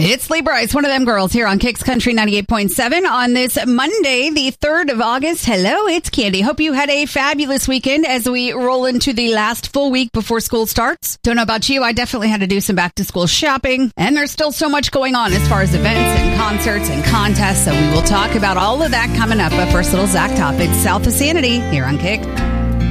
It's Lee Bryce, one of them girls here on Kicks Country 98.7 on this Monday, the 3rd of August. Hello, it's Candy. Hope you had a fabulous weekend as we roll into the last full week before school starts. Don't know about you, I definitely had to do some back-to-school shopping, and there's still so much going on as far as events and concerts and contests, so we will talk about all of that coming up. But first, little Zach Top. It's South of Sanity here on Kick.